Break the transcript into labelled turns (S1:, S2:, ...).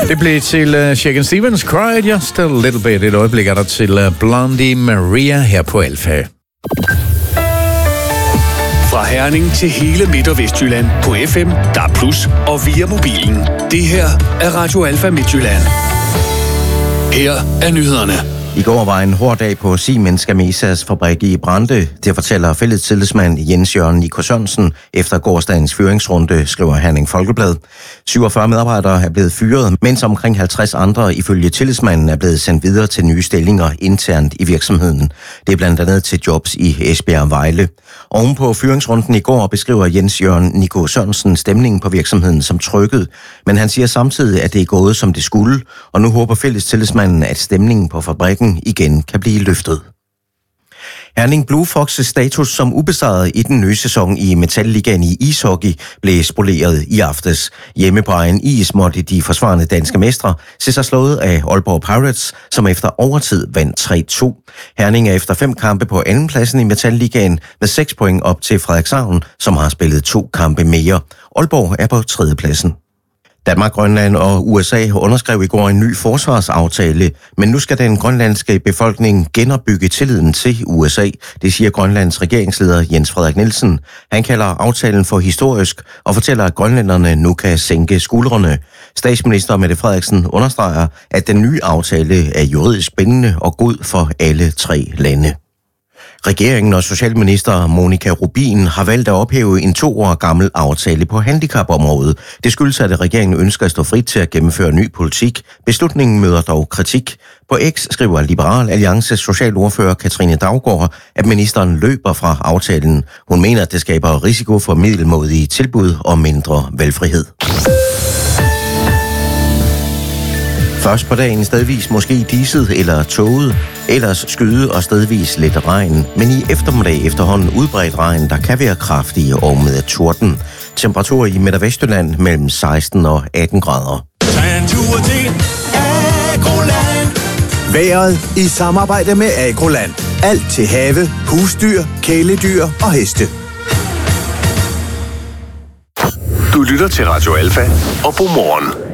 S1: Det blev til Shakin' Stevens, Cry Just a Little Bit. Et øjeblik er der til Blondie Maria her på Alfa.
S2: Fra Herning til hele Midt- og Vestjylland på FM, DAB+, og via mobilen. Det her er Radio Alfa Midtjylland. Her er nyhederne.
S3: I går var en hård dag på Siemens Gamesa's fabrik i Brande. Det fortæller fælles tillidsmand Jens Jørgen Nico Sørensen efter gårsdagens fyringsrunde, skriver Herning Folkeblad. 47 medarbejdere er blevet fyret, mens omkring 50 andre ifølge tillidsmanden er blevet sendt videre til nye stillinger internt i virksomheden. Det er blandt andet til jobs i Esbjerg og Vejle. Oven på fyringsrunden i går beskriver Jens Jørgen Nico Sørensen stemningen på virksomheden som trykket, men han siger samtidig, at det er gået som det skulle, og nu håber fælles tillidsmanden, at stemningen på fabrikken igen kan blive løftet. Herning Blue Fox's status som ubesejret i den nye sæson i Metalligaen i ishockey blev spoleret i aftes. Hjemme på egen is måtte de forsvarende danske mestre se sig slået af Aalborg Pirates, som efter overtid vandt 3-2. Herning er efter 5 kampe på andenpladsen i Metalligaen med 6 point op til Frederikshavn, som har spillet 2 kampe mere. Aalborg er på 3. pladsen. Danmark, Grønland og USA underskrev i går en ny forsvarsaftale, men nu skal den grønlandske befolkning genopbygge tilliden til USA, det siger Grønlands regeringsleder Jens Frederik Nielsen. Han kalder aftalen for historisk og fortæller, at grønlænderne nu kan sænke skuldrene. Statsminister Mette Frederiksen understreger, at den nye aftale er juridisk bindende og god for alle 3 lande. Regeringen og socialminister Monika Rubin har valgt at ophæve en 2 år gammel aftale på handicapområdet. Det skyldes, at regeringen ønsker at stå frit til at gennemføre ny politik. Beslutningen møder dog kritik. På X skriver Liberal Alliances socialordfører Katrine Daugaard, at ministeren løber fra aftalen. Hun mener, at det skaber risiko for middelmådige tilbud og mindre valgfrihed. Først på dagen stedvis måske diset eller tåget, ellers skyde og stedvis lidt regn, men i eftermiddag efterhånden udbredt regn, der kan være kraftige og med torden. Temperaturer i Midt- og Vestjylland mellem 16 og 18 grader.
S4: Vejret i samarbejde med Agroland. Alt til have, husdyr, kæledyr og heste.
S2: Du lytter til Radio Alfa og Godmorgen.